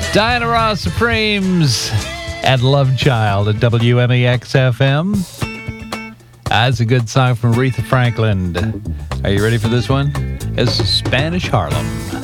Diana Ross Supremes and Love Child at WMEX-FM. That's a good song from Aretha Franklin. Are you ready for this one? It's Spanish Harlem.